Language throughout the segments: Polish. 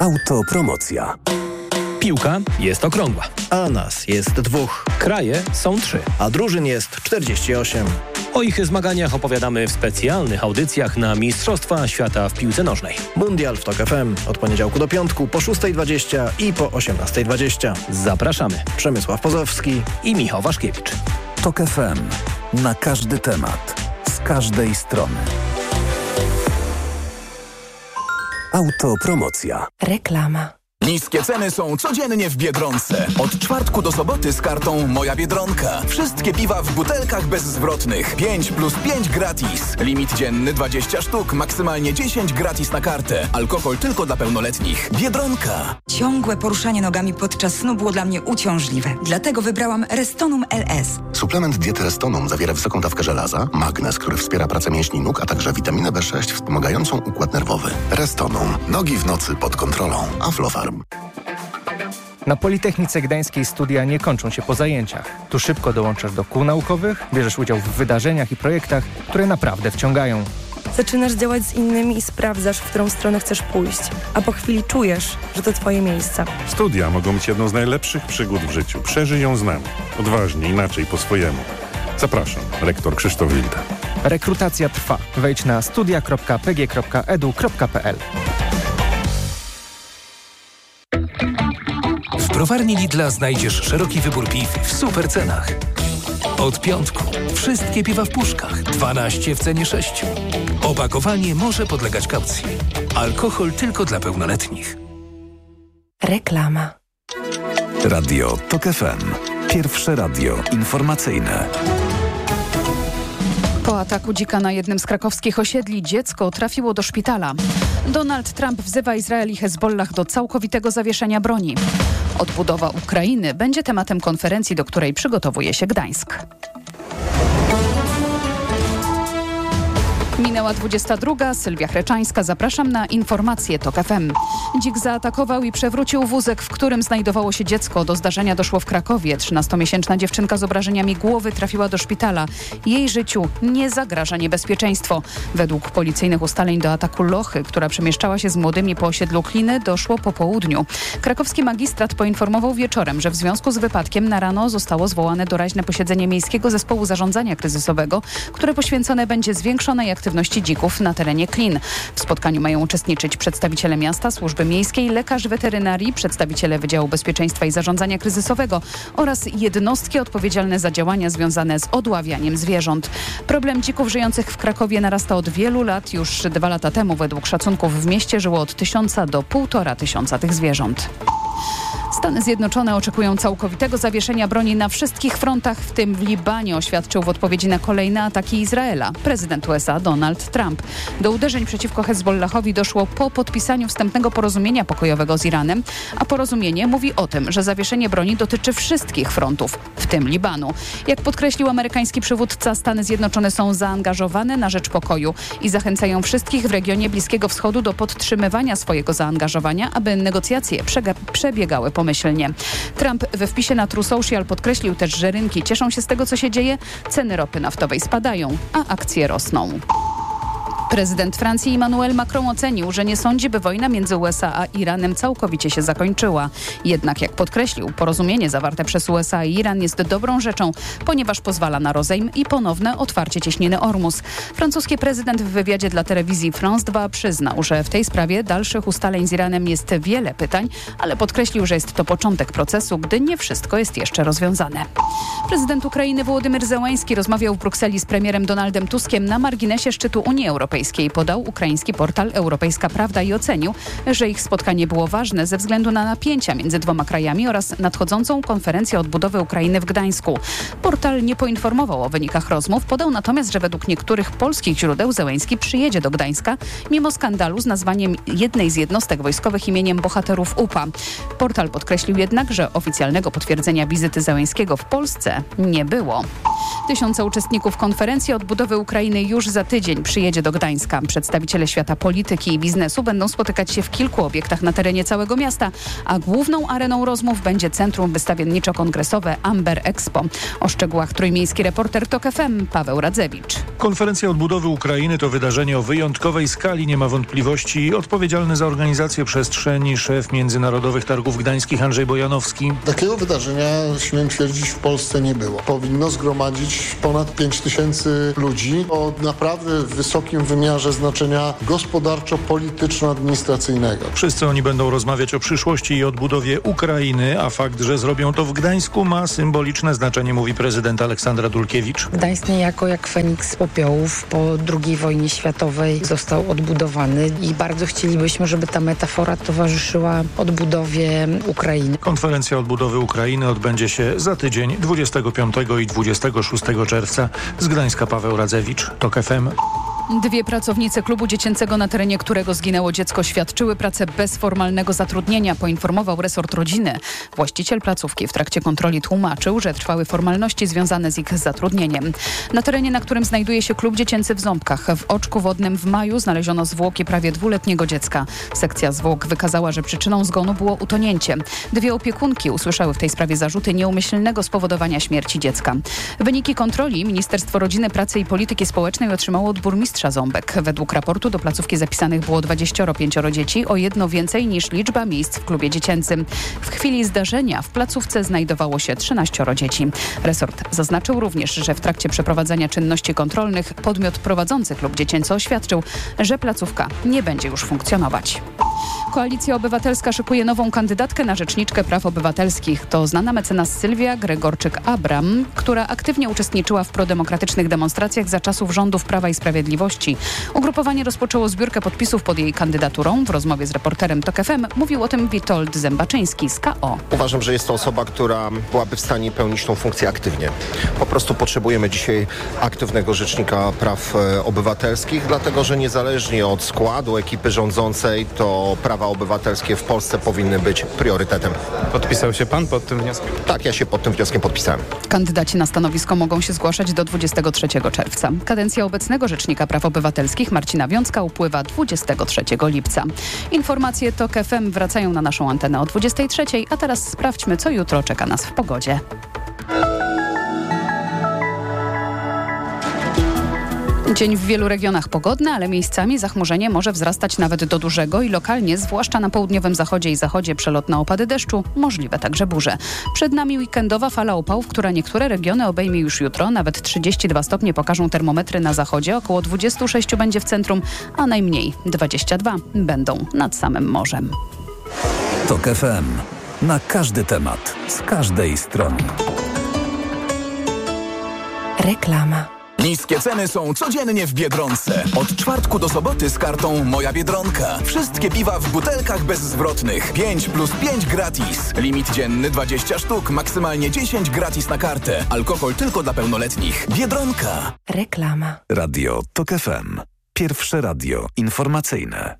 Autopromocja. Piłka jest okrągła. A nas jest 2. Kraje są 3. A drużyn jest 48. O ich zmaganiach opowiadamy w specjalnych audycjach na Mistrzostwa Świata w piłce nożnej. Mundial w TOK FM od poniedziałku do piątku po 6:20 i po 18:20. Zapraszamy. Przemysław Pozowski i Michał Waszkiewicz. TOK FM. Na każdy temat. Z każdej strony. Autopromocja. Reklama. Niskie ceny są codziennie w Biedronce. Od czwartku do soboty z kartą Moja Biedronka. Wszystkie piwa w butelkach bezzwrotnych. 5+5 gratis. Limit dzienny 20 sztuk, maksymalnie 10 gratis na kartę. Alkohol tylko dla pełnoletnich. Biedronka. Ciągłe poruszanie nogami podczas snu było dla mnie uciążliwe. Dlatego wybrałam Restonum LS. Suplement diety Restonum zawiera wysoką dawkę żelaza, magnez, który wspiera pracę mięśni nóg, a także witaminę B6 wspomagającą układ nerwowy. Restonum. Nogi w nocy pod kontrolą. Aflofarm. Na Politechnice Gdańskiej studia nie kończą się po zajęciach. Tu szybko dołączasz do kół naukowych, bierzesz udział w wydarzeniach i projektach, które naprawdę wciągają. Zaczynasz działać z innymi i sprawdzasz, w którą stronę chcesz pójść. A po chwili czujesz, że to twoje miejsce. Studia mogą być jedną z najlepszych przygód w życiu. Przeżyj ją z nami. Odważnie, inaczej, po swojemu. Zapraszam, rektor Krzysztof Wilda. Rekrutacja trwa. Wejdź na studia.pg.edu.pl. W browarni Lidla znajdziesz szeroki wybór piw w super cenach. Od piątku wszystkie piwa w puszkach, 12 w cenie 6. Opakowanie może podlegać kaucji. Alkohol tylko dla pełnoletnich. Reklama. Radio TOK FM. Pierwsze radio informacyjne. Po ataku dzika na jednym z krakowskich osiedli dziecko trafiło do szpitala. Donald Trump wzywa Izrael i Hezbollah do całkowitego zawieszenia broni. Odbudowa Ukrainy będzie tematem konferencji, do której przygotowuje się Gdańsk. Minęła 22. Sylwia Chreczańska. Zapraszam na informacje TOK FM. Dzik zaatakował i przewrócił wózek, w którym znajdowało się dziecko. Do zdarzenia doszło w Krakowie. 13-miesięczna dziewczynka z obrażeniami głowy trafiła do szpitala. Jej życiu nie zagraża niebezpieczeństwo. Według policyjnych ustaleń do ataku lochy, która przemieszczała się z młodymi po osiedlu Kliny, doszło po południu. Krakowski magistrat poinformował wieczorem, że w związku z wypadkiem na rano zostało zwołane doraźne posiedzenie Miejskiego Zespołu Zarządzania Kryzysowego, które poświęcone będzie zwiększonej aktywności dzików na terenie Klin. W spotkaniu mają uczestniczyć przedstawiciele miasta, służby miejskiej, lekarz weterynarii, przedstawiciele Wydziału Bezpieczeństwa i Zarządzania Kryzysowego oraz jednostki odpowiedzialne za działania związane z odławianiem zwierząt. Problem dzików żyjących w Krakowie narasta od wielu lat. Już 2 lata temu według szacunków w mieście żyło od 1000 do 1500 tych zwierząt. Stany Zjednoczone oczekują całkowitego zawieszenia broni na wszystkich frontach, w tym w Libanie, oświadczył w odpowiedzi na kolejne ataki Izraela prezydent USA Donald Trump. Do uderzeń przeciwko Hezbollahowi doszło po podpisaniu wstępnego porozumienia pokojowego z Iranem, a porozumienie mówi o tym, że zawieszenie broni dotyczy wszystkich frontów, w tym Libanu. Jak podkreślił amerykański przywódca, Stany Zjednoczone są zaangażowane na rzecz pokoju i zachęcają wszystkich w regionie Bliskiego Wschodu do podtrzymywania swojego zaangażowania, aby negocjacje przebiegały pomyślnie. Trump we wpisie na True Social podkreślił też, że rynki cieszą się z tego, co się dzieje, ceny ropy naftowej spadają, a akcje rosną. Prezydent Francji Emmanuel Macron ocenił, że nie sądzi, by wojna między USA a Iranem całkowicie się zakończyła. Jednak, jak podkreślił, porozumienie zawarte przez USA i Iran jest dobrą rzeczą, ponieważ pozwala na rozejm i ponowne otwarcie cieśniny Ormus. Francuski prezydent w wywiadzie dla telewizji France 2 przyznał, że w tej sprawie dalszych ustaleń z Iranem jest wiele pytań, ale podkreślił, że jest to początek procesu, gdy nie wszystko jest jeszcze rozwiązane. Prezydent Ukrainy Wołodymyr Zełański rozmawiał w Brukseli z premierem Donaldem Tuskiem na marginesie szczytu Unii Europejskiej. Podał ukraiński portal Europejska Prawda i ocenił, że ich spotkanie było ważne ze względu na napięcia między dwoma krajami oraz nadchodzącą konferencję odbudowy Ukrainy w Gdańsku. Portal nie poinformował o wynikach rozmów, podał natomiast, że według niektórych polskich źródeł Zełański przyjedzie do Gdańska mimo skandalu z nazwaniem jednej z jednostek wojskowych imieniem bohaterów UPA. Portal podkreślił jednak, że oficjalnego potwierdzenia wizyty Zełańskiego w Polsce nie było. Tysiące uczestników konferencji odbudowy Ukrainy już za tydzień przyjedzie do Gdańska. Przedstawiciele świata polityki i biznesu będą spotykać się w kilku obiektach na terenie całego miasta, a główną areną rozmów będzie Centrum Wystawienniczo-Kongresowe Amber Expo. O szczegółach trójmiejski reporter TOK FM Paweł Radzewicz. Konferencja odbudowy Ukrainy to wydarzenie o wyjątkowej skali, nie ma wątpliwości. Odpowiedzialny za organizację przestrzeni szef Międzynarodowych Targów Gdańskich Andrzej Bojanowski. Takiego wydarzenia, śmiem twierdzić, w Polsce nie było. Powinno zgromadzić ponad 5000 ludzi o naprawdę wysokim wymiarze znaczenia gospodarczo-polityczno-administracyjnego. Wszyscy oni będą rozmawiać o przyszłości i odbudowie Ukrainy, a fakt, że zrobią to w Gdańsku, ma symboliczne znaczenie, mówi prezydent Aleksandra Dulkiewicz. Gdańsk niejako jak Feniks z popiołów po II wojnie światowej został odbudowany i bardzo chcielibyśmy, żeby ta metafora towarzyszyła odbudowie Ukrainy. Konferencja odbudowy Ukrainy odbędzie się za tydzień, 25 i 26 czerwca. Z Gdańska Paweł Radzewicz, TOK FM. Dwie pracownice klubu dziecięcego, na terenie którego zginęło dziecko, świadczyły pracę bez formalnego zatrudnienia, poinformował resort rodziny. Właściciel placówki w trakcie kontroli tłumaczył, że trwały formalności związane z ich zatrudnieniem. Na terenie, na którym znajduje się klub dziecięcy w Ząbkach, w Oczku Wodnym w maju znaleziono zwłoki prawie 2-letniego dziecka. Sekcja zwłok wykazała, że przyczyną zgonu było utonięcie. Dwie opiekunki usłyszały w tej sprawie zarzuty nieumyślnego spowodowania śmierci dziecka. Wyniki kontroli Ministerstwo Rodziny, Pracy i Polityki Społecznej otrzymało od burmistrza Ząbek. Według raportu do placówki zapisanych było 25 dzieci, o jedno więcej niż liczba miejsc w klubie dziecięcym. W chwili zdarzenia w placówce znajdowało się 13 dzieci. Resort zaznaczył również, że w trakcie przeprowadzania czynności kontrolnych podmiot prowadzący klub dziecięcy oświadczył, że placówka nie będzie już funkcjonować. Koalicja Obywatelska szykuje nową kandydatkę na rzeczniczkę praw obywatelskich. To znana mecenas Sylwia Gregorczyk-Abram, która aktywnie uczestniczyła w prodemokratycznych demonstracjach za czasów rządów Prawa i Sprawiedliwości. Ugrupowanie rozpoczęło zbiórkę podpisów pod jej kandydaturą. W rozmowie z reporterem TOK FM mówił o tym Witold Zębaczyński z KO. Uważam, że jest to osoba, która byłaby w stanie pełnić tą funkcję aktywnie. Po prostu potrzebujemy dzisiaj aktywnego rzecznika praw obywatelskich, dlatego że niezależnie od składu ekipy rządzącej, to prawa obywatelskie w Polsce powinny być priorytetem. Podpisał się pan pod tym wnioskiem? Tak, ja się pod tym wnioskiem podpisałem. Kandydaci na stanowisko mogą się zgłaszać do 23 czerwca. Kadencja obecnego Rzecznika Praw Obywatelskich Marcina Wiącka upływa 23 lipca. Informacje TOK FM wracają na naszą antenę o 23, a teraz sprawdźmy, co jutro czeka nas w pogodzie. Dzień w wielu regionach pogodny, ale miejscami zachmurzenie może wzrastać nawet do dużego i lokalnie, zwłaszcza na południowym zachodzie i zachodzie, przelotne opady deszczu, możliwe także burze. Przed nami weekendowa fala upałów, która niektóre regiony obejmie już jutro. Nawet 32 stopnie pokażą termometry na zachodzie, około 26 będzie w centrum, a najmniej 22 będą nad samym morzem. TOK FM. Na każdy temat, z każdej strony. Reklama. Niskie ceny są codziennie w Biedronce. Od czwartku do soboty z kartą Moja Biedronka. Wszystkie piwa w butelkach bezzwrotnych. 5+5 gratis. Limit dzienny 20 sztuk, maksymalnie 10 gratis na kartę. Alkohol tylko dla pełnoletnich. Biedronka. Reklama. Radio TOK FM. Pierwsze radio informacyjne.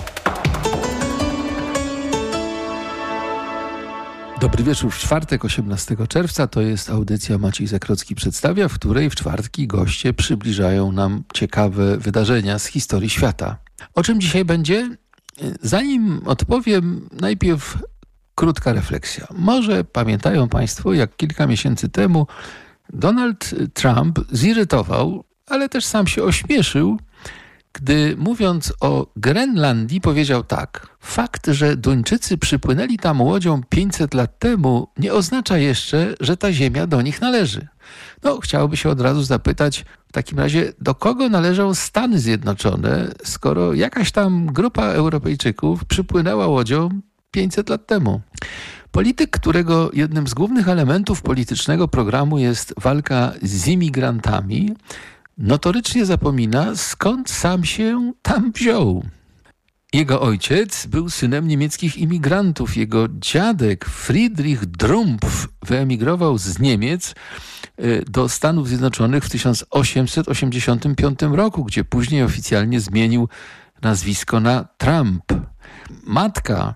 Dobry wieczór, w czwartek 18 czerwca to jest audycja Maciej Zakrocki przedstawia, w której w czwartki goście przybliżają nam ciekawe wydarzenia z historii świata. O czym dzisiaj będzie? Zanim odpowiem, najpierw krótka refleksja. Może pamiętają Państwo, jak kilka miesięcy temu Donald Trump zirytował, ale też sam się ośmieszył, gdy mówiąc o Grenlandii powiedział tak: fakt, że Duńczycy przypłynęli tam łodzią 500 lat temu, nie oznacza jeszcze, że ta ziemia do nich należy. No, chciałoby się od razu zapytać, w takim razie do kogo należą Stany Zjednoczone, skoro jakaś tam grupa Europejczyków przypłynęła łodzią 500 lat temu. Polityk, którego jednym z głównych elementów politycznego programu jest walka z imigrantami, notorycznie zapomina, skąd sam się tam wziął. Jego ojciec był synem niemieckich imigrantów. Jego dziadek Friedrich Drumpf wyemigrował z Niemiec do Stanów Zjednoczonych w 1885 roku, gdzie później oficjalnie zmienił nazwisko na Trump. Matka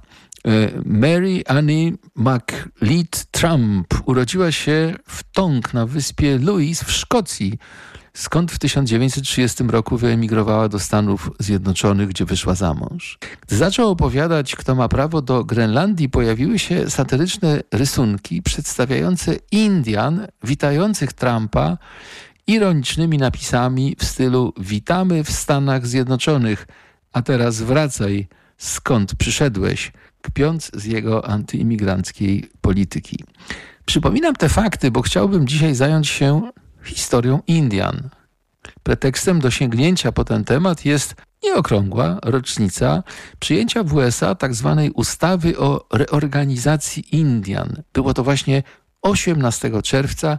Mary Annie McLeod Trump urodziła się w Tonk na wyspie Louis w Szkocji, skąd w 1930 roku wyemigrowała do Stanów Zjednoczonych, gdzie wyszła za mąż. Gdy zaczął opowiadać, kto ma prawo do Grenlandii, pojawiły się satyryczne rysunki przedstawiające Indian witających Trumpa ironicznymi napisami w stylu „Witamy w Stanach Zjednoczonych, a teraz wracaj, skąd przyszedłeś”, kpiąc z jego antyimigranckiej polityki. Przypominam te fakty, bo chciałbym dzisiaj zająć się historią Indian. Pretekstem do sięgnięcia po ten temat jest nieokrągła rocznica przyjęcia w USA tzw. ustawy o reorganizacji Indian. Było to właśnie 18 czerwca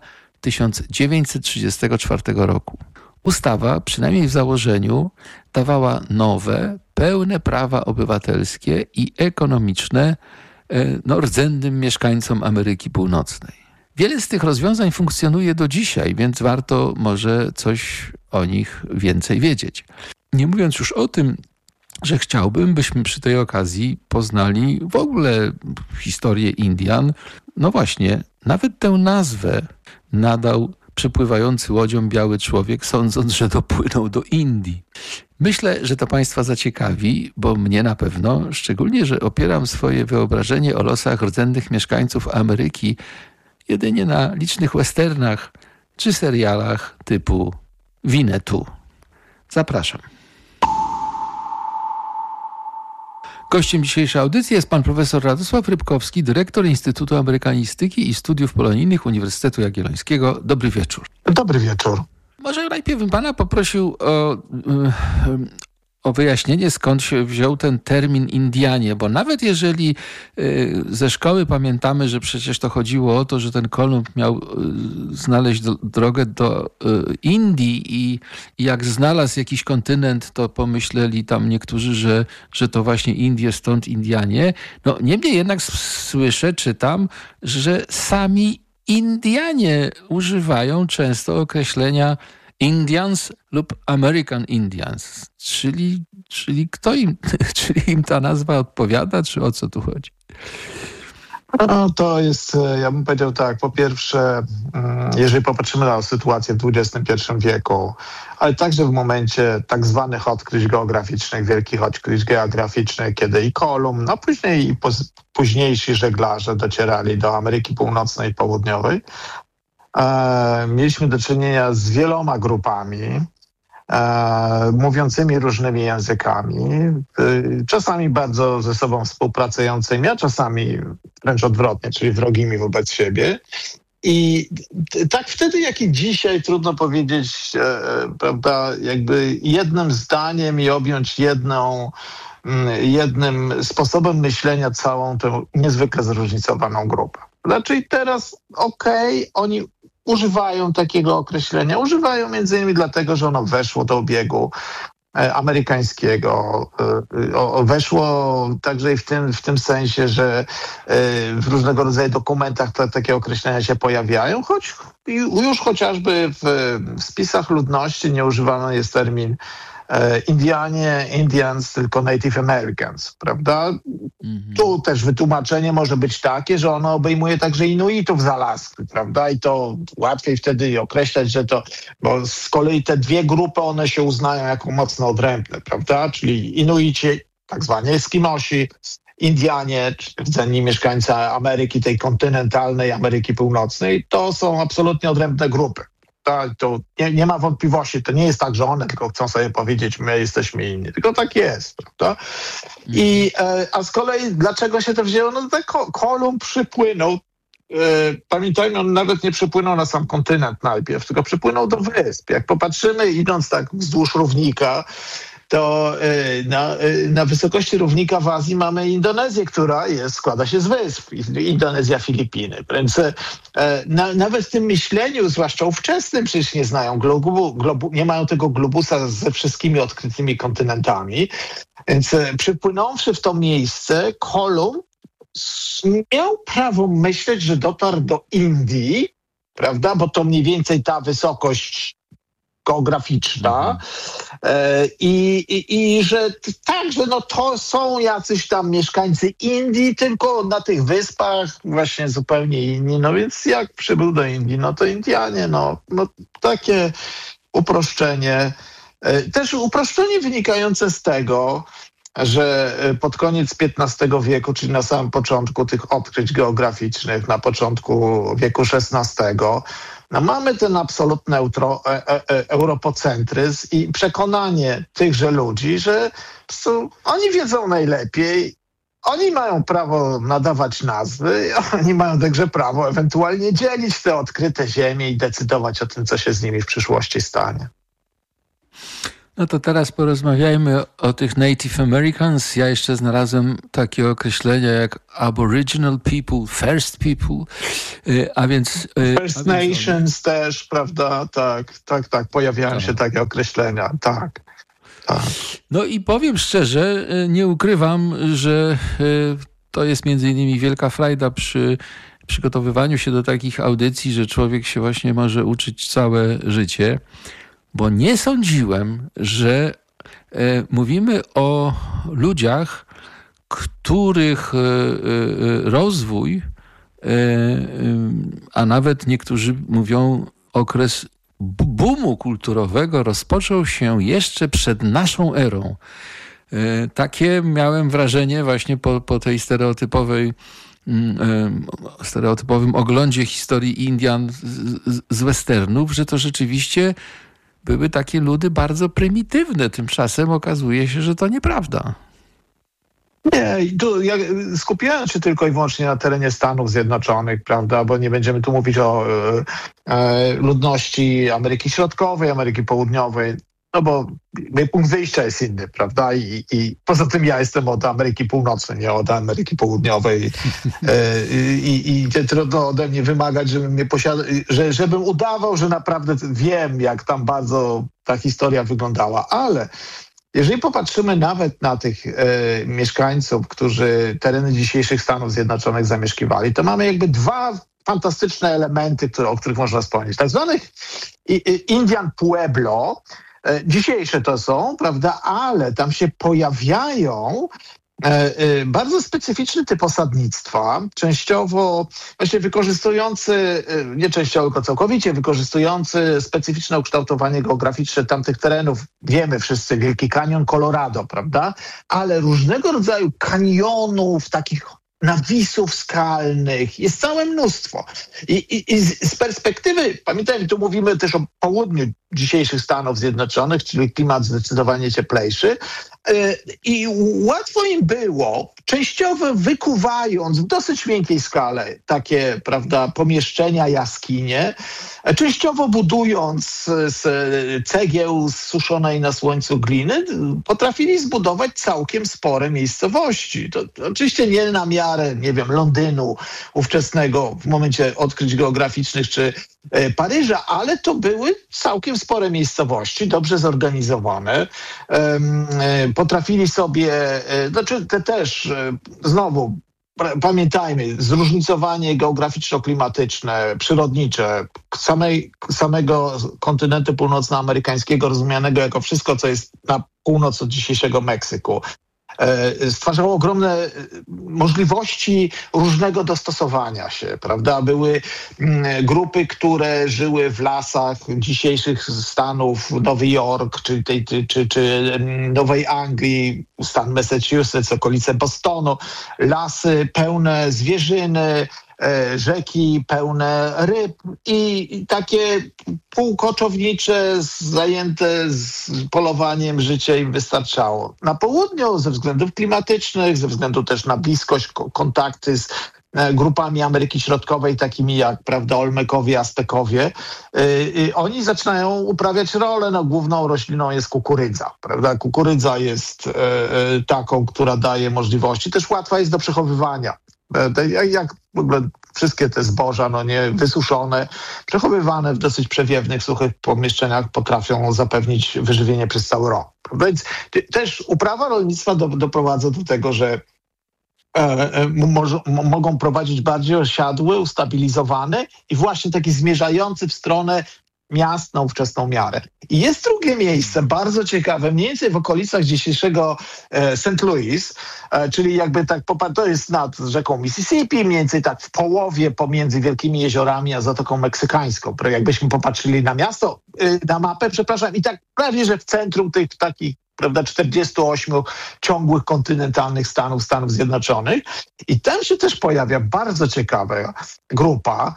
1934 roku. Ustawa, przynajmniej w założeniu, dawała nowe, pełne prawa obywatelskie i ekonomiczne rdzennym mieszkańcom Ameryki Północnej. Wiele z tych rozwiązań funkcjonuje do dzisiaj, więc warto może coś o nich więcej wiedzieć. Nie mówiąc już o tym, że chciałbym, byśmy przy tej okazji poznali w ogóle historię Indian. No właśnie, nawet tę nazwę nadał przepływający łodzią biały człowiek, sądząc, że dopłynął do Indii. Myślę, że to Państwa zaciekawi, bo mnie na pewno, szczególnie, że opieram swoje wyobrażenie o losach rdzennych mieszkańców Ameryki jedynie na licznych westernach czy serialach typu Winnetou. Zapraszam. Gościem dzisiejszej audycji jest pan profesor Radosław Rybkowski, dyrektor Instytutu Amerykanistyki i Studiów Polonijnych Uniwersytetu Jagiellońskiego. Dobry wieczór. Dobry wieczór. Może najpierw bym pana poprosił o wyjaśnienie, skąd się wziął ten termin Indianie, bo nawet jeżeli ze szkoły pamiętamy, że przecież to chodziło o to, że ten Kolumb miał znaleźć drogę do Indii i jak znalazł jakiś kontynent, to pomyśleli tam niektórzy, że to właśnie Indie, stąd Indianie. No niemniej jednak słyszę, czytam, że sami Indianie używają często określenia Indians lub American Indians, czyli kto im, czyli im ta nazwa odpowiada, czy o co tu chodzi? No, to jest, ja bym powiedział tak, po pierwsze, jeżeli popatrzymy na sytuację w XXI wieku, ale także w momencie tak zwanych odkryć geograficznych, wielkich odkryć geograficznych, kiedy i Kolumb, no później i późniejsi żeglarze docierali do Ameryki Północnej i Południowej, mieliśmy do czynienia z wieloma grupami mówiącymi różnymi językami, czasami bardzo ze sobą współpracującymi, a czasami wręcz odwrotnie, czyli wrogimi wobec siebie. I tak wtedy, jak i dzisiaj, trudno powiedzieć, prawda, jakby jednym zdaniem i objąć jednym sposobem myślenia całą tę niezwykle zróżnicowaną grupę. Znaczy teraz oni używają takiego określenia. Używają między innymi dlatego, że ono weszło do obiegu amerykańskiego. Weszło także i w tym sensie, że w różnego rodzaju dokumentach takie określenia się pojawiają, choć już chociażby w spisach ludności nie używany jest termin Indianie, Indians, tylko Native Americans, prawda? Tu też wytłumaczenie może być takie, że ono obejmuje także Inuitów z Alaski, prawda? I to łatwiej wtedy określać, że to, bo z kolei te dwie grupy, one się uznają jako mocno odrębne, prawda? Czyli Inuici, tak zwani Eskimosi, Indianie, rdzenni mieszkańcy Ameryki, tej kontynentalnej Ameryki Północnej, to są absolutnie odrębne grupy. To nie ma wątpliwości, to nie jest tak, że one tylko chcą sobie powiedzieć, my jesteśmy inni, tylko tak jest, prawda? A z kolei dlaczego się to wzięło? No tak Kolumb przypłynął, pamiętajmy, on nawet nie przypłynął na sam kontynent najpierw, tylko przypłynął do wysp. Jak popatrzymy, idąc tak wzdłuż równika, to na wysokości równika w Azji mamy Indonezję, która składa się z wysp. Indonezja, Filipiny. Więc nawet w tym myśleniu, zwłaszcza ówczesnym, przecież nie znają nie mają tego globusa ze wszystkimi odkrytymi kontynentami. Więc przypłynąwszy w to miejsce, Kolumb miał prawo myśleć, że dotarł do Indii, prawda? Bo to mniej więcej ta wysokość geograficzna i że także no to są jacyś tam mieszkańcy Indii, tylko na tych wyspach właśnie zupełnie inni. No więc jak przybył do Indii, no to Indianie, no takie uproszczenie. Też uproszczenie wynikające z tego, że pod koniec XV wieku, czyli na samym początku tych odkryć geograficznych, na początku wieku XVI, no mamy ten absolutny europocentryzm i przekonanie tychże ludzi, że oni wiedzą najlepiej, oni mają prawo nadawać nazwy, oni mają także prawo ewentualnie dzielić te odkryte ziemie i decydować o tym, co się z nimi w przyszłości stanie. No to teraz porozmawiajmy o tych Native Americans. Ja jeszcze znalazłem takie określenia jak Aboriginal people, First people, a więc... First Nations też, prawda? Tak, pojawiają się takie określenia, tak. No i powiem szczerze, nie ukrywam, że to jest między innymi wielka frajda przy przygotowywaniu się do takich audycji, że człowiek się właśnie może uczyć całe życie. Bo nie sądziłem, że mówimy o ludziach, których rozwój, a nawet niektórzy mówią okres boomu kulturowego rozpoczął się jeszcze przed naszą erą. Takie miałem wrażenie właśnie po tej stereotypowym oglądzie historii Indian z westernów, że to rzeczywiście były takie ludy bardzo prymitywne. Tymczasem okazuje się, że to nieprawda. Nie, tu ja skupiałem się tylko i wyłącznie na terenie Stanów Zjednoczonych, prawda, bo nie będziemy tu mówić o ludności Ameryki Środkowej, Ameryki Południowej, no bo punkt wyjścia jest inny, prawda, i poza tym ja jestem od Ameryki Północnej, nie od Ameryki Południowej i trudno ode mnie wymagać, żebym udawał, że naprawdę wiem, jak tam bardzo ta historia wyglądała, ale jeżeli popatrzymy nawet na tych mieszkańców, którzy tereny dzisiejszych Stanów Zjednoczonych zamieszkiwali, to mamy jakby dwa fantastyczne elementy, o których można wspomnieć. Tak zwanych Indian Pueblo, dzisiejsze to są, prawda, ale tam się pojawiają bardzo specyficzny typ osadnictwa, częściowo właśnie wykorzystujący, nie częściowo, tylko całkowicie wykorzystujący specyficzne ukształtowanie geograficzne tamtych terenów. Wiemy wszyscy, Wielki Kanion Colorado, prawda? Ale różnego rodzaju kanionów, takich nawisów skalnych, jest całe mnóstwo. I z perspektywy, pamiętajmy, tu mówimy też o południu dzisiejszych Stanów Zjednoczonych, czyli klimat zdecydowanie cieplejszy, i łatwo im było, częściowo wykuwając w dosyć miękkiej skale takie, prawda, pomieszczenia, jaskinie, częściowo budując z cegieł suszonej na słońcu gliny, potrafili zbudować całkiem spore miejscowości. To oczywiście nie na miarę, nie wiem, Londynu ówczesnego w momencie odkryć geograficznych czy Paryża, ale to były całkiem spore miejscowości, dobrze zorganizowane. Potrafili sobie, znaczy te też, znowu, pamiętajmy, zróżnicowanie geograficzno-klimatyczne, przyrodnicze, samego kontynentu północnoamerykańskiego, rozumianego jako wszystko, co jest na północ od dzisiejszego Meksyku, stwarzało ogromne możliwości różnego dostosowania się, prawda? Były grupy, które żyły w lasach dzisiejszych stanów Nowy Jork, czy Nowej Anglii, stan Massachusetts, okolice Bostonu, lasy pełne zwierzyny, rzeki pełne ryb i takie półkoczownicze, zajęte z polowaniem życie im wystarczało. Na południu ze względów klimatycznych, ze względu też na bliskość, kontakty z grupami Ameryki Środkowej, takimi jak, prawda, Olmekowie, Aztekowie, oni zaczynają uprawiać rolę. No, główną rośliną jest kukurydza, prawda? Kukurydza jest taką, która daje możliwości, też łatwa jest do przechowywania. Jak w ogóle wszystkie te zboża, no nie wysuszone, przechowywane w dosyć przewiewnych, suchych pomieszczeniach potrafią zapewnić wyżywienie przez cały rok. Więc też uprawa rolnictwa doprowadza do tego, że mogą prowadzić bardziej osiadłe, ustabilizowane i właśnie taki zmierzający w stronę miast na ówczesną miarę. I jest drugie miejsce, bardzo ciekawe, mniej więcej w okolicach dzisiejszego St. Louis, czyli jakby tak, to jest nad rzeką Mississippi, mniej więcej tak w połowie pomiędzy Wielkimi Jeziorami a Zatoką Meksykańską. Jakbyśmy popatrzyli na miasto, na mapę, i tak prawie, że w centrum tych takich 48 ciągłych kontynentalnych Stanów Zjednoczonych. I tam się też pojawia bardzo ciekawa grupa,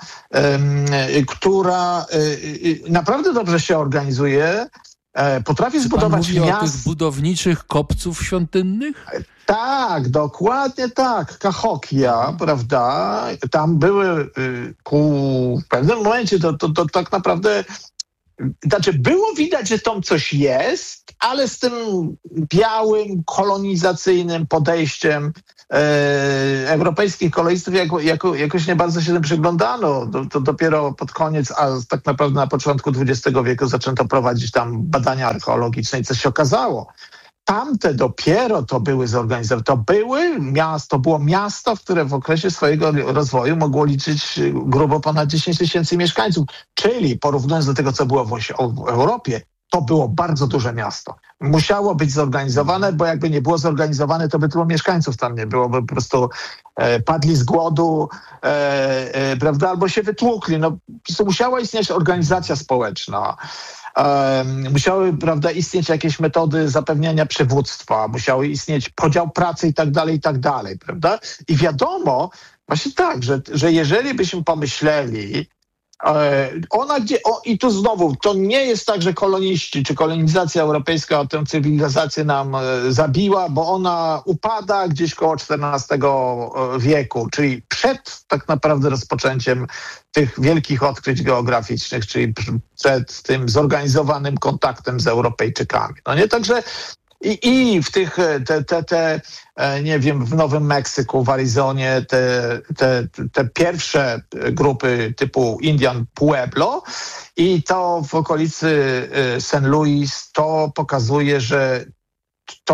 która naprawdę dobrze się organizuje, potrafi zbudować mówi o tych budowniczych kopców świątynnych? Tak, dokładnie tak. Cahokia, prawda? Tam były w pewnym momencie to tak naprawdę... Znaczy, było widać, że tam coś jest, ale z tym białym, kolonizacyjnym podejściem europejskich kolonistów jakoś nie bardzo się tym przyglądano. To dopiero pod koniec, a tak naprawdę na początku XX wieku zaczęto prowadzić tam badania archeologiczne i coś się okazało. Tamte dopiero to były zorganizowane. To było miasto, które w okresie swojego rozwoju mogło liczyć grubo ponad 10 000 mieszkańców. Czyli porównując do tego, co było w Europie, to było bardzo duże miasto. Musiało być zorganizowane, bo jakby nie było zorganizowane, to by tylu mieszkańców tam nie było, by po prostu padli z głodu, prawda, albo się wytłukli. Po prostu musiała istnieć organizacja społeczna. Musiały, prawda, istnieć jakieś metody zapewniania przywództwa, musiały istnieć podział pracy i tak dalej, prawda? I wiadomo, właśnie tak, że jeżeli byśmy pomyśleli, i tu znowu, to nie jest tak, że koloniści czy kolonizacja europejska tę cywilizację nam zabiła, bo ona upada gdzieś koło XIV wieku, czyli przed tak naprawdę rozpoczęciem tych wielkich odkryć geograficznych, czyli przed tym zorganizowanym kontaktem z Europejczykami. No nie, także i w tych, nie wiem, w Nowym Meksyku, w Arizonie, te pierwsze grupy typu Indian Pueblo i to w okolicy St. Louis, to pokazuje, że to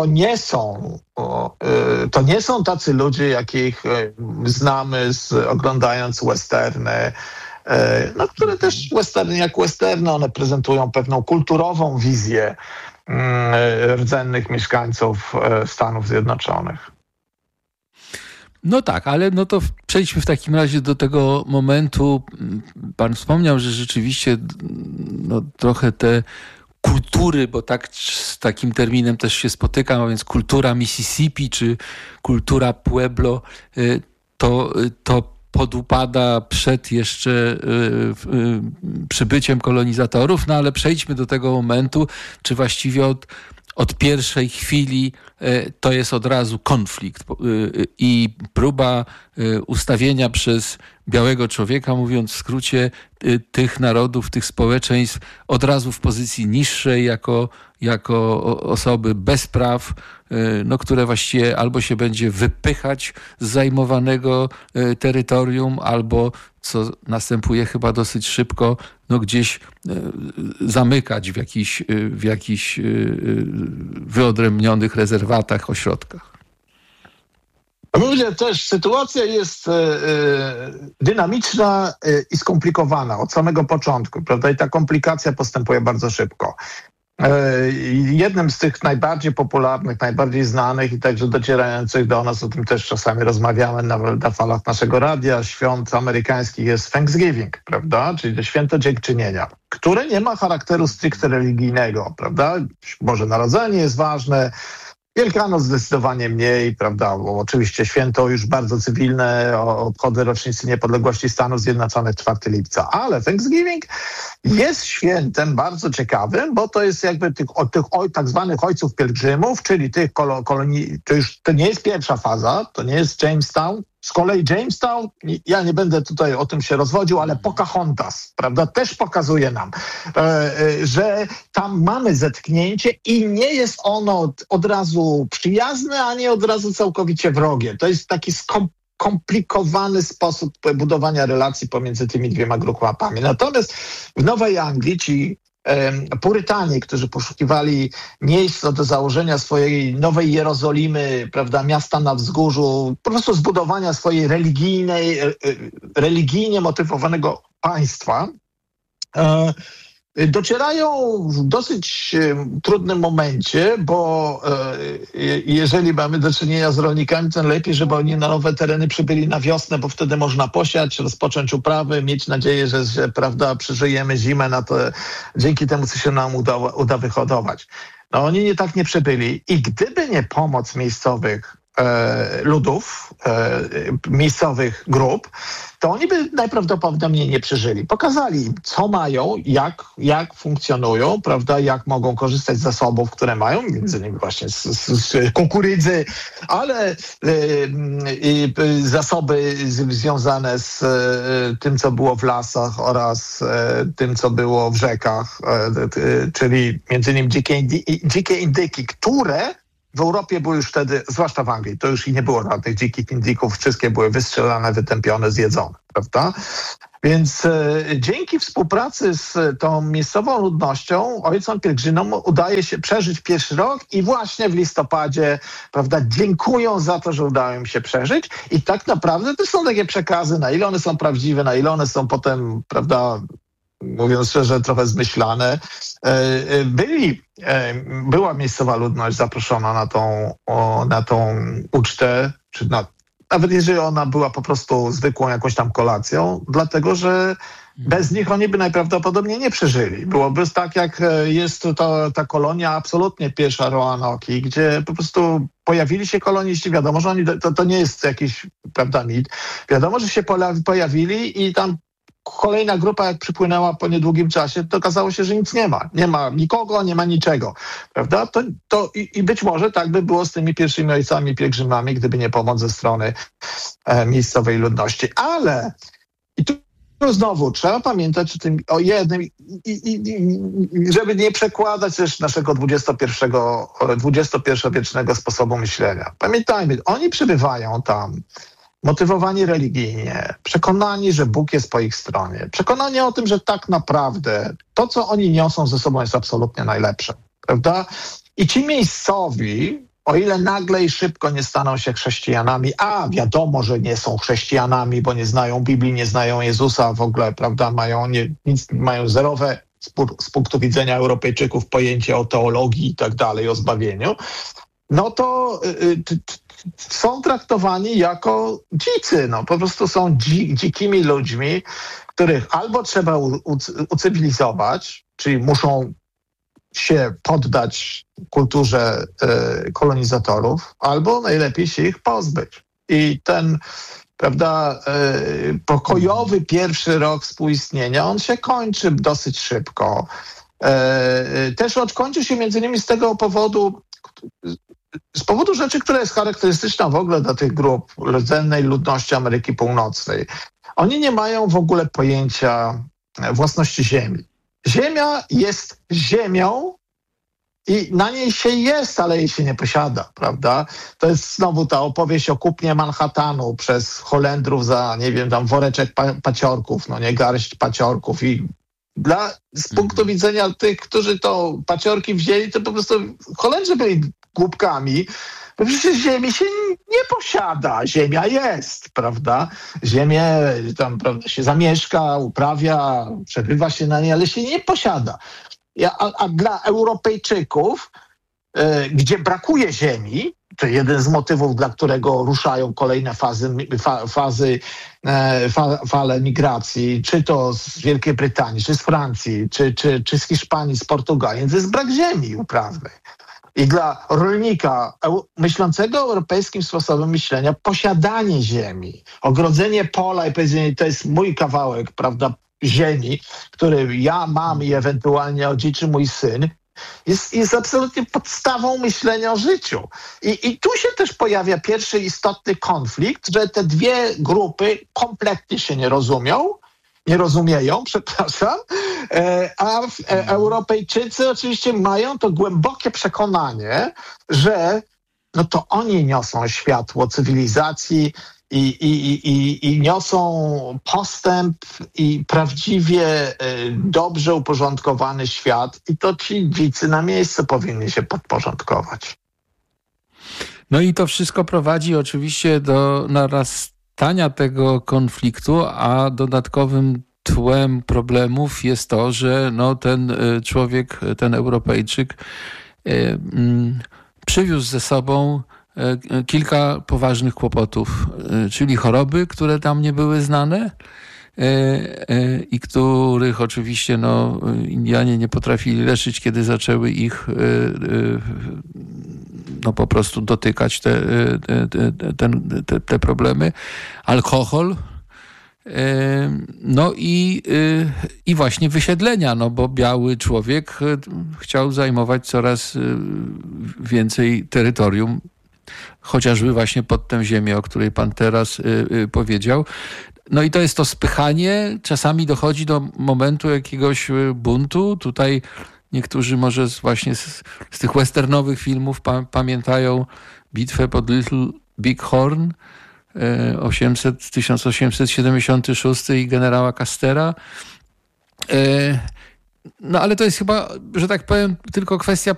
nie są tacy ludzie, jakich znamy oglądając westerny, które też westerny, one prezentują pewną kulturową wizję rdzennych mieszkańców Stanów Zjednoczonych. No tak, ale to przejdźmy w takim razie do tego momentu. Pan wspomniał, że rzeczywiście trochę te kultury, bo tak z takim terminem też się spotykam, a więc kultura Mississippi czy kultura Pueblo, to podupada przed jeszcze przybyciem kolonizatorów, ale przejdźmy do tego momentu, czy właściwie od pierwszej chwili to jest od razu konflikt i próba ustawienia przez białego człowieka, mówiąc w skrócie, tych narodów, tych społeczeństw od razu w pozycji niższej jako osoby bez praw, które właściwie albo się będzie wypychać z zajmowanego terytorium, albo, co następuje chyba dosyć szybko, gdzieś zamykać w jakichś wyodrębnionych rezerwatach, ośrodkach. Mówię też, sytuacja jest dynamiczna i skomplikowana od samego początku, prawda? I ta komplikacja postępuje bardzo szybko. Jednym z tych najbardziej popularnych, najbardziej znanych i także docierających do nas, o tym też czasami rozmawiamy na falach naszego radia, świąt amerykańskich jest Thanksgiving, prawda? Czyli to święto dziękczynienia, które nie ma charakteru stricte religijnego, prawda? Boże Narodzenie jest ważne, Wielkanoc zdecydowanie mniej, prawda, bo oczywiście święto już bardzo cywilne, obchody rocznicy niepodległości Stanów Zjednoczonych 4 lipca, ale Thanksgiving jest świętem bardzo ciekawym, bo to jest jakby tych tak zwanych ojców pielgrzymów, czyli tych kolonii, to nie jest pierwsza faza, to nie jest Jamestown. Z kolei Jamestown, ja nie będę tutaj o tym się rozwodził, ale Pocahontas, prawda, też pokazuje nam, że tam mamy zetknięcie i nie jest ono od razu przyjazne, a nie od razu całkowicie wrogie. To jest taki skomplikowany sposób budowania relacji pomiędzy tymi dwiema grupami. Natomiast w Nowej Anglii ci Purytanie, którzy poszukiwali miejsca do założenia swojej Nowej Jerozolimy, prawda, miasta na wzgórzu, po prostu zbudowania swojej religijnie motywowanego państwa, docierają w dosyć trudnym momencie, bo jeżeli mamy do czynienia z rolnikami, to lepiej, żeby oni na nowe tereny przybyli na wiosnę, bo wtedy można posiać, rozpocząć uprawy, mieć nadzieję, że prawda, przeżyjemy zimę, dzięki temu, co się nam uda wyhodować. No oni nie przybyli i gdyby nie pomoc miejscowych ludów, miejscowych grup, to oni by najprawdopodobniej nie przeżyli. Pokazali im, co mają, jak funkcjonują, prawda, jak mogą korzystać z zasobów, które mają, między innymi właśnie z kukurydzy, ale zasoby związane z tym, co było w lasach oraz tym, co było w rzekach, czyli między innymi dzikie indyki, które w Europie były już wtedy, zwłaszcza w Anglii, to już i nie było żadnych dzikich indyków, wszystkie były wystrzelane, wytępione, zjedzone, prawda? Więc dzięki współpracy z tą miejscową ludnością, ojcom pielgrzymom udaje się przeżyć pierwszy rok i właśnie w listopadzie, prawda, dziękują za to, że udało im się przeżyć i tak naprawdę to są takie przekazy, na ile one są prawdziwe, na ile one są potem, prawda, mówiąc szczerze, trochę zmyślane. Była miejscowa ludność zaproszona na tą ucztę, czy nawet jeżeli ona była po prostu zwykłą jakąś tam kolacją, dlatego że bez nich oni by najprawdopodobniej nie przeżyli. Byłoby tak, jak jest ta kolonia absolutnie pierwsza Roanoke, gdzie po prostu pojawili się koloniści, wiadomo, że to nie jest jakiś, prawda, mit. Wiadomo, że się pojawili i tam kolejna grupa, jak przypłynęła po niedługim czasie, to okazało się, że nic nie ma. Nie ma nikogo, nie ma niczego. Prawda? I być może tak by było z tymi pierwszymi ojcami pielgrzymami, gdyby nie pomoc ze strony miejscowej ludności. Ale i tu znowu trzeba pamiętać o jednym, żeby nie przekładać też naszego XXI-wiecznego sposobu myślenia. Pamiętajmy, oni przybywają tam motywowani religijnie, przekonani, że Bóg jest po ich stronie, przekonani o tym, że tak naprawdę to, co oni niosą ze sobą, jest absolutnie najlepsze, prawda? I ci miejscowi, o ile nagle i szybko nie staną się chrześcijanami, a wiadomo, że nie są chrześcijanami, bo nie znają Biblii, nie znają Jezusa w ogóle, prawda? Mają zerowe z punktu widzenia Europejczyków pojęcie o teologii i tak dalej, o zbawieniu, no to są traktowani jako dzicy, po prostu są dzikimi ludźmi, których albo trzeba ucywilizować, czyli muszą się poddać kulturze kolonizatorów, albo najlepiej się ich pozbyć. I ten, prawda, pokojowy pierwszy rok współistnienia, on się kończy dosyć szybko. Też kończy się między innymi z tego powodu, z powodu rzeczy, która jest charakterystyczna w ogóle dla tych grup rdzennej ludności Ameryki Północnej. Oni nie mają w ogóle pojęcia własności ziemi. Ziemia jest ziemią i na niej się jest, ale jej się nie posiada, prawda? To jest znowu ta opowieść o kupnie Manhattanu przez Holendrów za, nie wiem, tam woreczek paciorków, garść paciorków i z punktu widzenia tych, którzy to paciorki wzięli, to po prostu Holendrzy byli głupkami, bo przecież ziemi się nie posiada. Ziemia jest, prawda? Ziemię tam, prawda, się zamieszka, uprawia, przebywa się na niej, ale się nie posiada. A dla Europejczyków, gdzie brakuje ziemi, to jeden z motywów, dla którego ruszają kolejne fale migracji, czy to z Wielkiej Brytanii, czy z Francji, czy z Hiszpanii, z Portugalii, to jest brak ziemi uprawnej. I dla rolnika myślącego europejskim sposobem myślenia posiadanie ziemi, ogrodzenie pola i powiedzenie, to jest mój kawałek, prawda, ziemi, który ja mam i ewentualnie odziedziczy mój syn, jest absolutnie podstawą myślenia o życiu. I tu się też pojawia pierwszy istotny konflikt, że te dwie grupy kompletnie się nie rozumieją, a Europejczycy oczywiście mają to głębokie przekonanie, że to oni niosą światło cywilizacji i niosą postęp i prawdziwie dobrze uporządkowany świat i to ci dzicy na miejscu powinni się podporządkować. No i to wszystko prowadzi oczywiście do narastania tego konfliktu, a dodatkowym tłem problemów jest to, że ten człowiek, ten Europejczyk przywiózł ze sobą kilka poważnych kłopotów, czyli choroby, które tam nie były znane i których oczywiście Indianie nie potrafili leczyć, kiedy zaczęły ich po prostu dotykać te problemy. Alkohol, i właśnie wysiedlenia, bo biały człowiek chciał zajmować coraz więcej terytorium, chociażby właśnie pod tę ziemię, o której pan teraz powiedział. I to jest to spychanie. Czasami dochodzi do momentu jakiegoś buntu. Tutaj niektórzy może właśnie z tych westernowych filmów pamiętają bitwę pod Little Big Horn 1876 i generała Castera. Ale to jest chyba, że tak powiem, tylko kwestia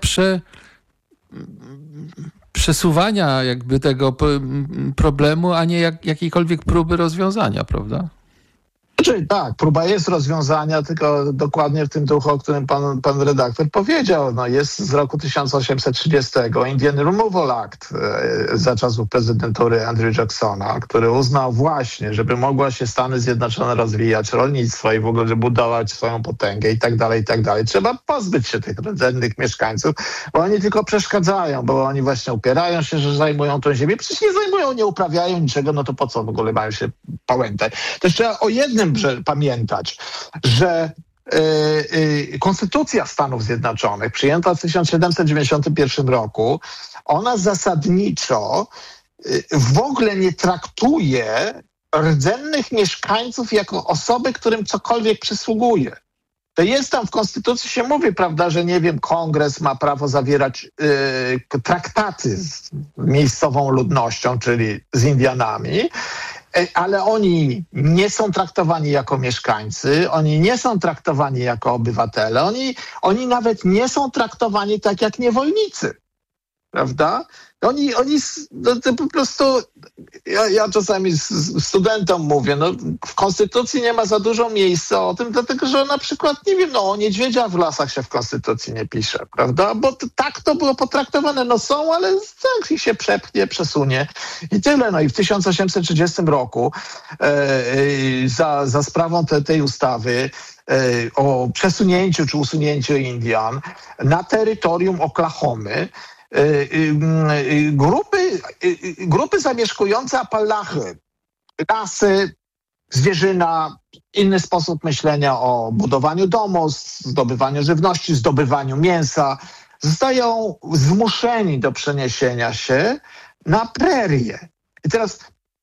przesuwania jakby tego problemu, a nie jakiejkolwiek próby rozwiązania, prawda? Tak, próba jest rozwiązania, tylko dokładnie w tym duchu, o którym pan redaktor powiedział. Jest z roku 1830 Indian Removal Act za czasów prezydentury Andrew Jacksona, który uznał właśnie, żeby mogła się Stany Zjednoczone rozwijać, rolnictwo i w ogóle budować swoją potęgę i tak dalej, trzeba pozbyć się tych rdzennych mieszkańców, bo oni tylko przeszkadzają, bo oni właśnie upierają się, że zajmują tę ziemię. Przecież nie zajmują, nie uprawiają niczego, to po co w ogóle mają się pałętać? Też trzeba o jednym pamiętać, że Konstytucja Stanów Zjednoczonych przyjęta w 1791 roku, ona zasadniczo w ogóle nie traktuje rdzennych mieszkańców jako osoby, którym cokolwiek przysługuje. To jest tam w Konstytucji się mówi, prawda, że Kongres ma prawo zawierać traktaty z miejscową ludnością, czyli z Indianami, ale oni nie są traktowani jako mieszkańcy, oni nie są traktowani jako obywatele, oni nawet nie są traktowani tak jak niewolnicy, prawda? Oni to po prostu, ja czasami studentom mówię, w Konstytucji nie ma za dużo miejsca o tym, dlatego że na przykład, o niedźwiedziach w lasach się w Konstytucji nie pisze, prawda? Bo tak to było potraktowane, są, ale tak ich się przepchnie, przesunie i tyle. I w 1830 roku za sprawą tej ustawy o przesunięciu czy usunięciu Indian na terytorium Oklahomy grupy zamieszkujące Apalachy, lasy, zwierzyna, inny sposób myślenia o budowaniu domu, zdobywaniu żywności, zdobywaniu mięsa, zostają zmuszeni do przeniesienia się na prerie. I teraz,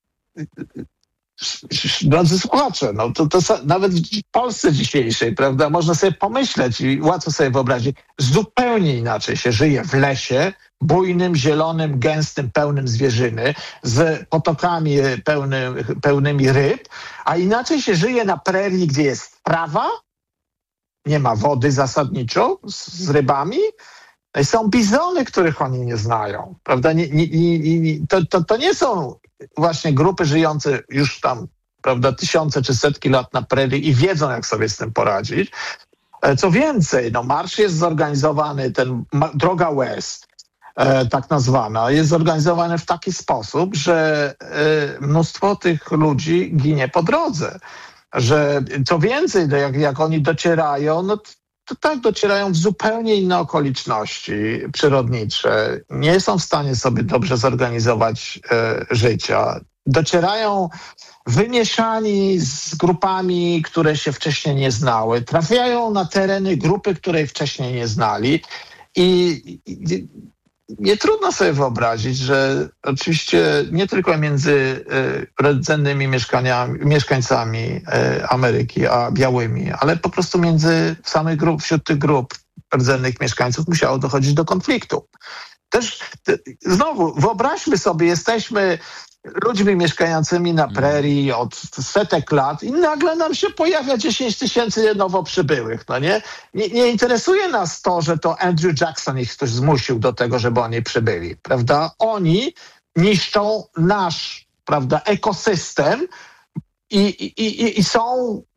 drodzy słuchacze, to nawet w Polsce dzisiejszej, prawda, można sobie pomyśleć i łatwo sobie wyobrazić, zupełnie inaczej się żyje w lesie, bujnym, zielonym, gęstym, pełnym zwierzyny, z potokami pełnymi ryb, a inaczej się żyje na prerii, gdzie jest trawa, nie ma wody zasadniczo z rybami, są bizony, których oni nie znają, prawda? To nie są właśnie grupy żyjące już tam, prawda, tysiące czy setki lat na prerii i wiedzą, jak sobie z tym poradzić. Co więcej, marsz jest zorganizowany, droga West, tak nazwana, jest zorganizowany w taki sposób, że mnóstwo tych ludzi ginie po drodze. Że co więcej, jak oni docierają, to tak docierają w zupełnie inne okoliczności przyrodnicze. Nie są w stanie sobie dobrze zorganizować życia. Docierają wymieszani z grupami, które się wcześniej nie znały. Trafiają na tereny grupy, której wcześniej nie znali. I nie trudno sobie wyobrazić, że oczywiście nie tylko między rdzennymi mieszkańcami Ameryki a białymi, ale po prostu wśród tych grup rdzennych mieszkańców musiało dochodzić do konfliktu. Też znowu wyobraźmy sobie, jesteśmy ludźmi mieszkającymi na prerii od setek lat i nagle nam się pojawia 10 000 nowo przybyłych, Nie interesuje nas to, że to Andrew Jackson ich ktoś zmusił do tego, żeby oni przybyli, prawda? Oni niszczą nasz, prawda, ekosystem i są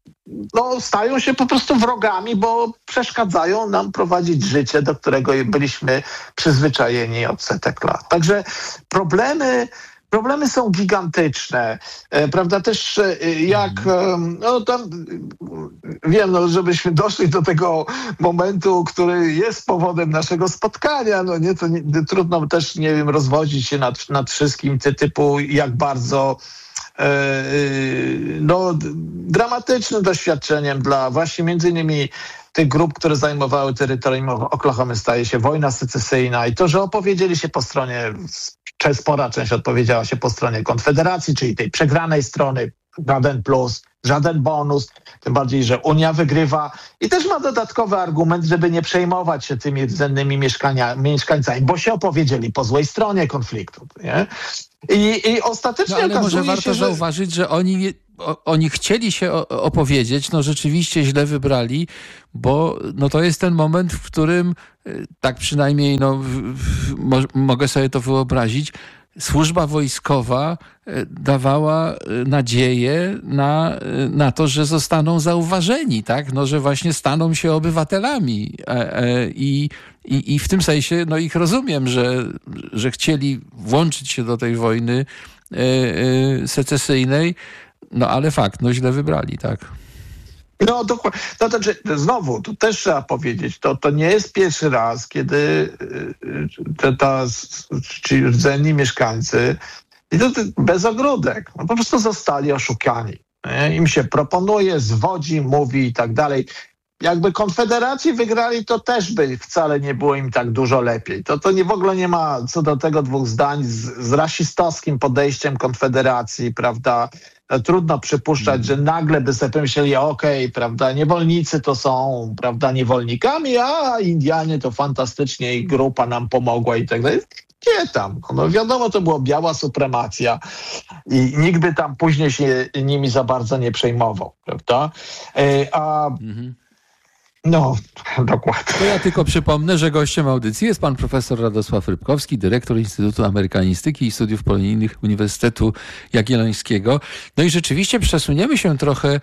stają się po prostu wrogami, bo przeszkadzają nam prowadzić życie, do którego byliśmy przyzwyczajeni od setek lat. Także problemy są gigantyczne, prawda, też jak, wiem, żebyśmy doszli do tego momentu, który jest powodem naszego spotkania, trudno też, nie wiem, rozwodzić się nad wszystkim, typu jak bardzo dramatycznym doświadczeniem dla właśnie między innymi tych grup, które zajmowały terytorium Oklahomy, staje się wojna secesyjna i to, że opowiedzieli się po stronie, spora część odpowiedziała się po stronie Konfederacji, czyli tej przegranej strony, żaden plus, żaden bonus, tym bardziej, że Unia wygrywa i też ma dodatkowy argument, żeby nie przejmować się tymi rdzennymi mieszkańcami, bo się opowiedzieli po złej stronie konfliktu. Nie? I ostatecznie ale okazuje może warto zauważyć, że oni chcieli się opowiedzieć, rzeczywiście źle wybrali, bo to jest ten moment, w którym, tak przynajmniej mogę sobie to wyobrazić, służba wojskowa dawała nadzieję na to, że zostaną zauważeni, tak? Że właśnie staną się obywatelami. I w tym sensie ich rozumiem, że chcieli włączyć się do tej wojny secesyjnej, ale fakt, źle wybrali, tak. Dokładnie. Znowu, to też trzeba powiedzieć, to nie jest pierwszy raz, kiedy ci rdzenni mieszkańcy, i to bez ogródek, po prostu zostali oszukani. Nie? Im się proponuje, zwodzi, mówi i tak dalej. Jakby Konfederacji wygrali, to też by wcale nie było im tak dużo lepiej. To w ogóle nie ma co do tego dwóch zdań z rasistowskim podejściem Konfederacji, prawda? Trudno przypuszczać, że nagle by sobie pomyśleli, prawda, niewolnicy to są, prawda, niewolnikami, a Indianie to fantastycznie i grupa nam pomogła i tak dalej. Gdzie tam? Wiadomo, to była biała supremacja i nikt by tam później się nimi za bardzo nie przejmował, prawda? Dokładnie. To ja tylko przypomnę, że gościem audycji jest pan profesor Radosław Rybkowski, dyrektor Instytutu Amerykanistyki i Studiów Polonijnych Uniwersytetu Jagiellońskiego. I rzeczywiście przesuniemy się trochę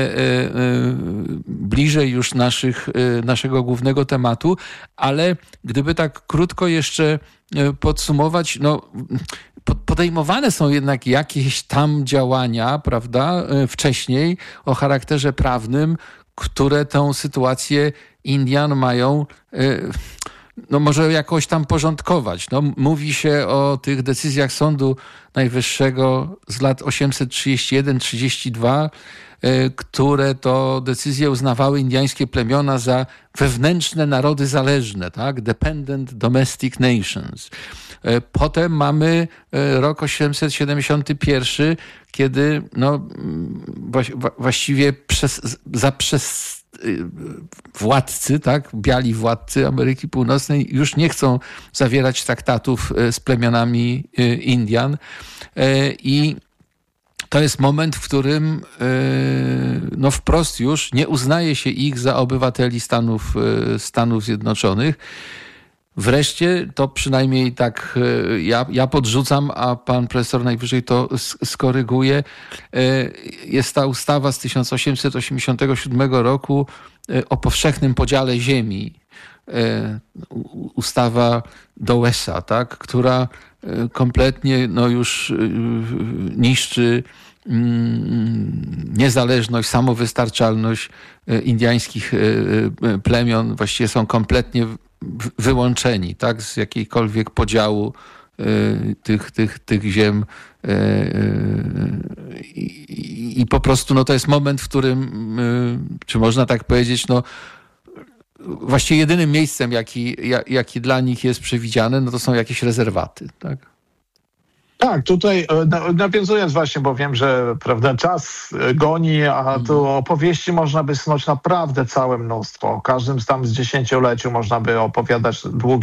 bliżej już naszego głównego tematu, ale gdyby tak krótko jeszcze podsumować, podejmowane są jednak jakieś tam działania, prawda, wcześniej o charakterze prawnym, które tę sytuację Indian mają może jakoś tam porządkować. Mówi się o tych decyzjach Sądu Najwyższego z lat 831-32, które to decyzje uznawały indiańskie plemiona za wewnętrzne narody zależne, tak? Dependent domestic nations. Potem mamy rok 871, kiedy właściwie władcy, tak, biali władcy Ameryki Północnej już nie chcą zawierać traktatów z plemionami Indian i to jest moment, w którym wprost już nie uznaje się ich za obywateli Stanów Zjednoczonych. Wreszcie, to przynajmniej tak ja podrzucam, a pan profesor najwyżej to skoryguje, jest ta ustawa z 1887 roku o powszechnym podziale ziemi. Ustawa Dowesa, tak, która kompletnie już niszczy niezależność, samowystarczalność indiańskich plemion. Właściwie są kompletnie wyłączeni, tak, z jakiejkolwiek podziału tych ziem i po prostu to jest moment, w którym, czy można tak powiedzieć, właściwie jedynym miejscem, jaki dla nich jest przewidziane, to są jakieś rezerwaty, tak? Tak, tutaj nawiązując właśnie, bo wiem, że prawda, czas goni, a tu opowieści można by snuć naprawdę całe mnóstwo. O każdym z dziesięcioleciu można by opowiadać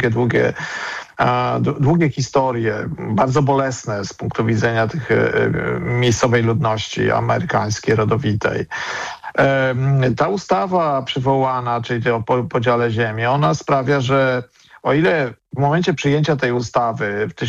długie historie, bardzo bolesne z punktu widzenia tych miejscowej ludności amerykańskiej, rodowitej. Ta ustawa przywołana, czyli o podziale ziemi, ona sprawia, że o ile w momencie przyjęcia tej ustawy w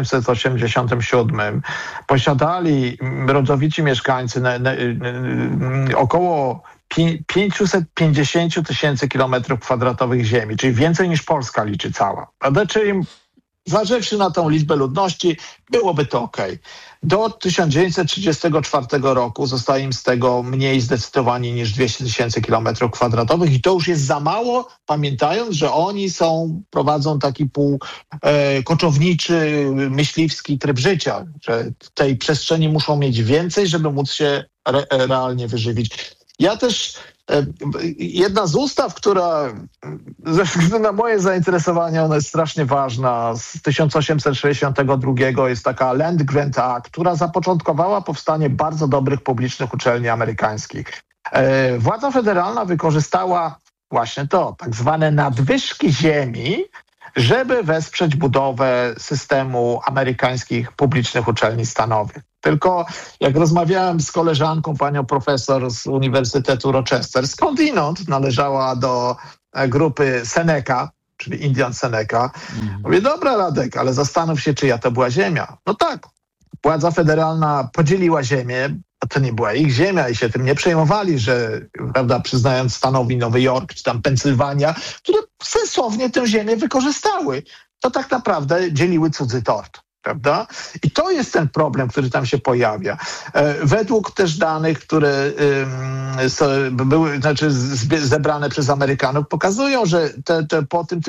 1887 posiadali rodzowici mieszkańcy około 550 tysięcy kilometrów kwadratowych ziemi, czyli więcej niż Polska liczy cała. Prawda? Czyli zważywszy na tą liczbę ludności, byłoby to okej. Do 1934 roku zostaje im z tego mniej zdecydowanie niż 200 tysięcy kilometrów kwadratowych i to już jest za mało, pamiętając, że oni prowadzą taki koczowniczy, myśliwski tryb życia, że tej przestrzeni muszą mieć więcej, żeby móc się realnie wyżywić. Ja też jedna z ustaw, która ze względu na moje zainteresowanie, ona jest strasznie ważna, z 1862 jest taka Land Grant Act, która zapoczątkowała powstanie bardzo dobrych publicznych uczelni amerykańskich. Władza federalna wykorzystała właśnie to, tak zwane nadwyżki ziemi, żeby wesprzeć budowę systemu amerykańskich publicznych uczelni stanowych. Tylko jak rozmawiałem z koleżanką, panią profesor z Uniwersytetu Rochester, skądinąd należała do grupy Seneca, czyli Indian Seneca. Mówię, dobra Radek, ale zastanów się, czyja to była ziemia. No tak, władza federalna podzieliła ziemię, a to nie była ich ziemia i się tym nie przejmowali, że, prawda, przyznając stanowi Nowy Jork czy tam Pensylwania, które sensownie tę ziemię wykorzystały. To tak naprawdę dzieliły cudzy tort. Prawda? I to jest ten problem, który tam się pojawia. Według też danych, które były zebrane przez Amerykanów, pokazują, że po tym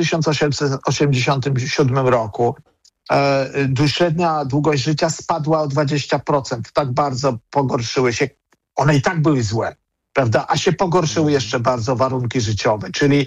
1887 roku średnia długość życia spadła o 20%. Tak bardzo pogorszyły się. One i tak były złe, prawda? A się pogorszyły jeszcze bardzo warunki życiowe, czyli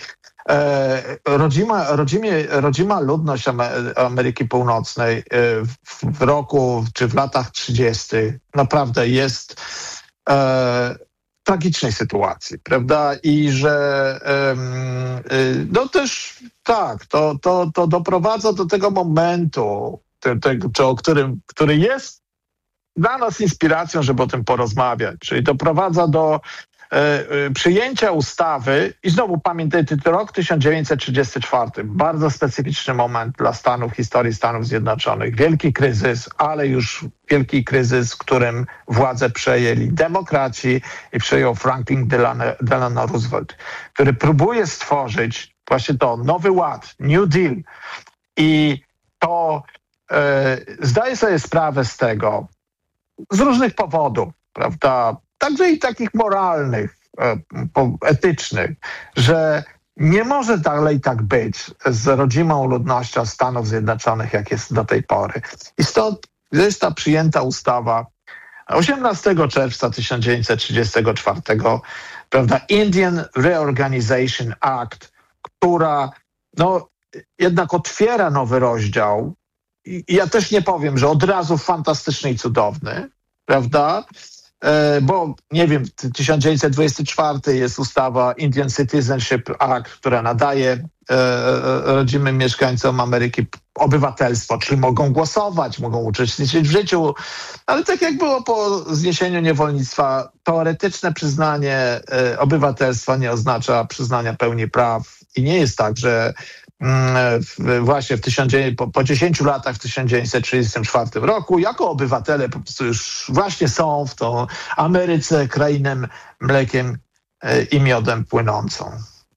rodzima ludność Ameryki Północnej w roku czy w latach 30. naprawdę jest w tragicznej sytuacji, prawda? I że no też tak, to doprowadza do tego momentu, który jest dla nas inspiracją, żeby o tym porozmawiać, czyli doprowadza do przyjęcia ustawy i znowu pamiętajcie, to rok 1934, bardzo specyficzny moment dla historii Stanów Zjednoczonych. Wielki kryzys, ale już wielki kryzys, w którym władzę przejęli demokraci i przejął Franklin Delano Roosevelt, który próbuje stworzyć właśnie to nowy ład, New Deal. I to zdaję sobie sprawę z tego, z różnych powodów, prawda, także i takich moralnych, etycznych, że nie może dalej tak być z rodzimą ludnością Stanów Zjednoczonych, jak jest do tej pory. I stąd jest ta przyjęta ustawa 18 czerwca 1934, prawda, Indian Reorganization Act, która no, jednak otwiera nowy rozdział. I ja też nie powiem, że od razu fantastyczny i cudowny, prawda? Bo, nie wiem, 1924 jest ustawa Indian Citizenship Act, która nadaje rodzimym mieszkańcom Ameryki obywatelstwo, czyli mogą głosować, mogą uczestniczyć w życiu, ale tak jak było po zniesieniu niewolnictwa, teoretyczne przyznanie obywatelstwa nie oznacza przyznania pełni praw i nie jest tak, że właśnie po 10 latach w 1934 roku jako obywatele po prostu już właśnie są w tą Ameryce krainą mlekiem i miodem płynącą.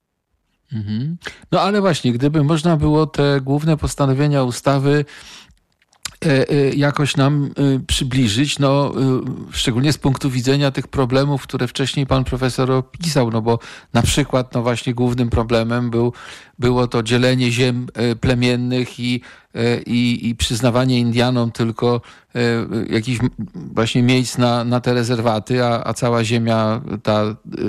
No ale właśnie, gdyby można było te główne postanowienia ustawy jakoś nam przybliżyć, no szczególnie z punktu widzenia tych problemów, które wcześniej pan profesor opisał, no bo na przykład no właśnie głównym problemem było to dzielenie ziem plemiennych i przyznawanie Indianom tylko jakichś właśnie miejsc na te rezerwaty, a cała ziemia ta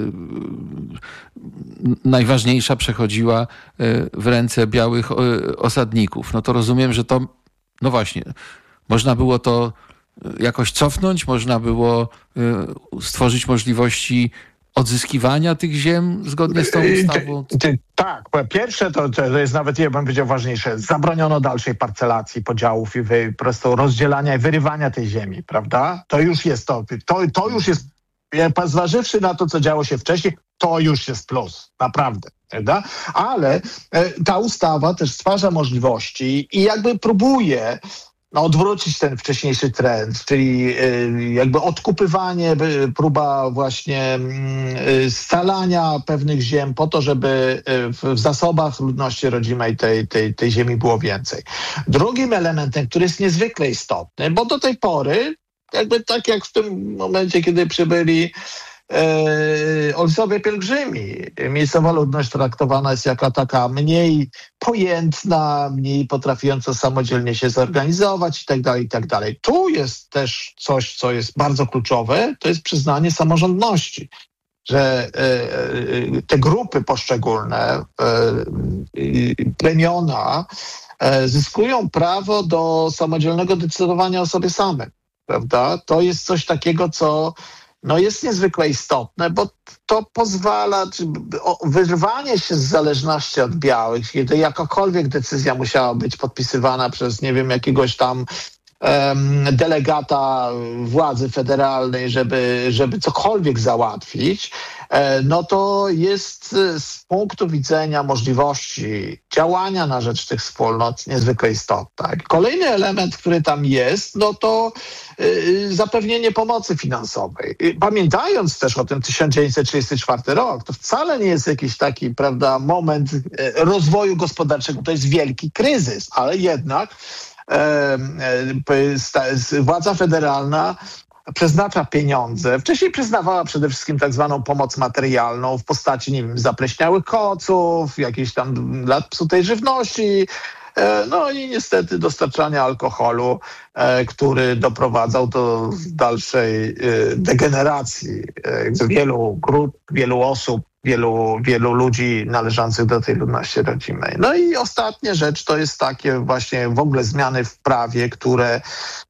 najważniejsza przechodziła w ręce białych osadników. No to rozumiem, że to no właśnie, można było to jakoś cofnąć, można było stworzyć możliwości odzyskiwania tych ziem zgodnie z tą ustawą? Tak, po pierwsze to jest nawet, ja bym powiedział ważniejsze, zabroniono dalszej parcelacji, podziałów i po prostu rozdzielania i wyrywania tej ziemi, prawda? To już jest to już jest, zważywszy na to, co działo się wcześniej, to już jest plus, naprawdę. prawda? Ale ta ustawa też stwarza możliwości i jakby próbuje odwrócić ten wcześniejszy trend, czyli jakby odkupywanie, próba właśnie scalania pewnych ziem po to, żeby w zasobach ludności rodzimej tej ziemi było więcej. Drugim elementem, który jest niezwykle istotny, bo do tej pory, jakby tak jak w tym momencie, kiedy przybyli ojcowie pielgrzymi, miejscowa ludność traktowana jest jako taka mniej pojętna, mniej potrafiąca samodzielnie się zorganizować i tak dalej. Tu jest też coś, co jest bardzo kluczowe, to jest przyznanie samorządności, że te grupy poszczególne, plemiona zyskują prawo do samodzielnego decydowania o sobie samym, prawda? To jest coś takiego, co jest niezwykle istotne, bo to pozwala, wyrwanie się z zależności od białych, kiedy jakakolwiek decyzja musiała być podpisywana przez, nie wiem, jakiegoś tam delegata władzy federalnej, żeby cokolwiek załatwić, no to jest z punktu widzenia możliwości działania na rzecz tych wspólnot niezwykle istotna. Kolejny element, który tam jest, no to zapewnienie pomocy finansowej. Pamiętając też o tym 1934 rok, to wcale nie jest jakiś taki, prawda, moment rozwoju gospodarczego, to jest wielki kryzys, ale jednak władza federalna przeznacza pieniądze. Wcześniej przyznawała przede wszystkim tak zwaną pomoc materialną w postaci, nie wiem, zapleśniałych koców, jakiejś tam dla psutej żywności, no i niestety dostarczania alkoholu, który doprowadzał do dalszej degeneracji wielu grup, wielu osób, wielu ludzi należących do tej ludności rodzimej. No i ostatnia rzecz to jest takie właśnie w ogóle zmiany w prawie, które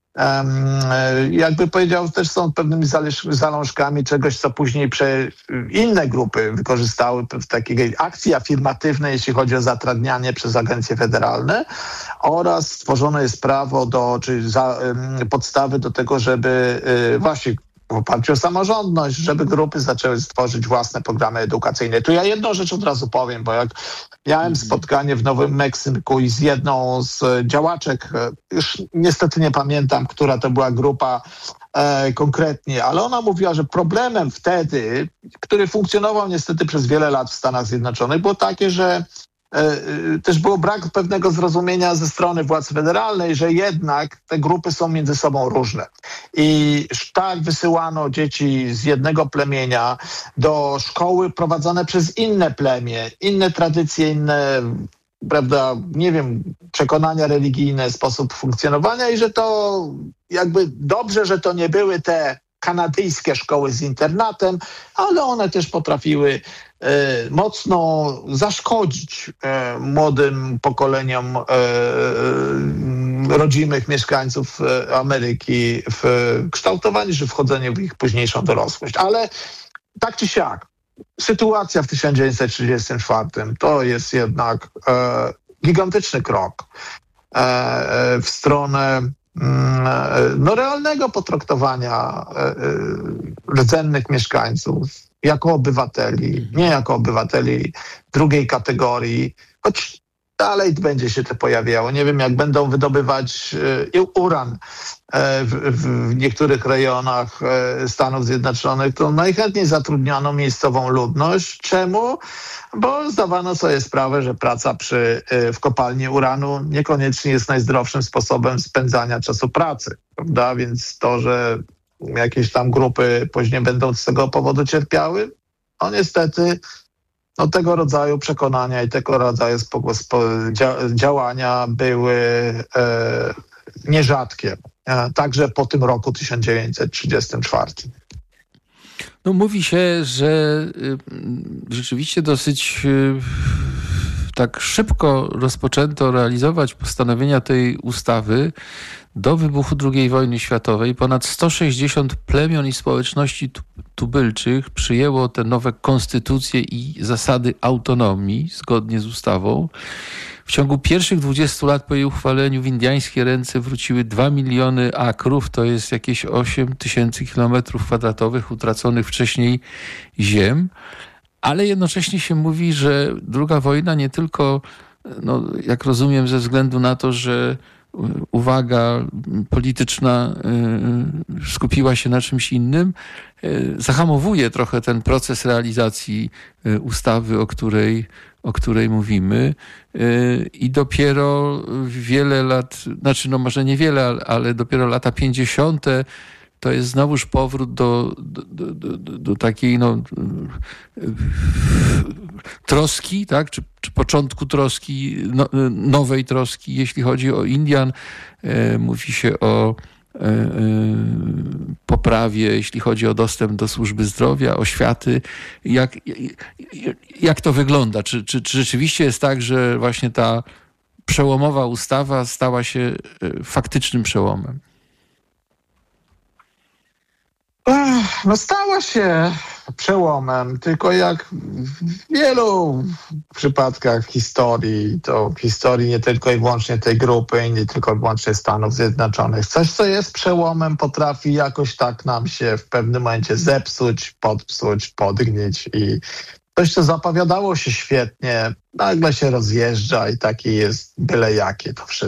jakby powiedział, też są pewnymi zalążkami czegoś, co później inne grupy wykorzystały w takiej akcji afirmatywnej, jeśli chodzi o zatrudnianie przez agencje federalne, oraz stworzone jest prawo podstawy do tego, żeby właśnie w oparciu o samorządność, żeby grupy zaczęły stworzyć własne programy edukacyjne. Tu ja jedną rzecz od razu powiem, bo jak miałem spotkanie w Nowym Meksyku i z jedną z działaczek, już niestety nie pamiętam, która to była grupa konkretnie, ale ona mówiła, że problemem wtedy, który funkcjonował niestety przez wiele lat w Stanach Zjednoczonych, było takie, że też było brak pewnego zrozumienia ze strony władz federalnej, że jednak te grupy są między sobą różne. I tak wysyłano dzieci z jednego plemienia do szkoły prowadzone przez inne plemię, inne tradycje, inne, prawda, nie wiem, przekonania religijne, sposób funkcjonowania i że to jakby dobrze, że to nie były te kanadyjskie szkoły z internatem, ale one też potrafiły mocno zaszkodzić młodym pokoleniom rodzimych mieszkańców Ameryki w kształtowaniu czy wchodzeniu w ich późniejszą dorosłość. Ale tak czy siak, sytuacja w 1934 to jest jednak gigantyczny krok w stronę realnego potraktowania rdzennych mieszkańców jako obywateli, nie jako obywateli drugiej kategorii, choć dalej będzie się to pojawiało. Nie wiem, jak będą wydobywać uran w niektórych rejonach Stanów Zjednoczonych, to najchętniej zatrudniano miejscową ludność. Czemu? Bo zdawano sobie sprawę, że praca w kopalni uranu niekoniecznie jest najzdrowszym sposobem spędzania czasu pracy, prawda? Więc to, że jakieś tam grupy później będą z tego powodu cierpiały, no niestety tego rodzaju przekonania i tego rodzaju działania były nierzadkie, także po tym roku 1934. No mówi się, że rzeczywiście dosyć tak szybko rozpoczęto realizować postanowienia tej ustawy. Do wybuchu II wojny światowej ponad 160 plemion i społeczności tubylczych przyjęło te nowe konstytucje i zasady autonomii zgodnie z ustawą. W ciągu pierwszych 20 lat po jej uchwaleniu w indyjskie ręce wróciły 2 miliony akrów, to jest jakieś 8 000 kilometrów kwadratowych utraconych wcześniej ziem. ale jednocześnie się mówi, że druga wojna nie tylko, jak rozumiem, ze względu na to, że uwaga polityczna skupiła się na czymś innym, zahamowuje trochę ten proces realizacji ustawy, o której mówimy, i dopiero wiele lat, może niewiele, ale dopiero lata 50. to jest znowuż powrót do takiej troski, tak? Czy początku troski, nowej troski, jeśli chodzi o Indian. Mówi się o poprawie, jeśli chodzi o dostęp do służby zdrowia, oświaty. Jak to wygląda? Czy rzeczywiście jest tak, że właśnie ta przełomowa ustawa stała się faktycznym przełomem? Stała się przełomem, tylko jak w wielu przypadkach historii, to w historii nie tylko i wyłącznie tej grupy, nie tylko i wyłącznie Stanów Zjednoczonych. Coś, co jest przełomem, potrafi jakoś tak nam się w pewnym momencie zepsuć, podpsuć, podgnić i coś, co zapowiadało się świetnie, nagle się rozjeżdża i takie jest byle jakie to wszystko.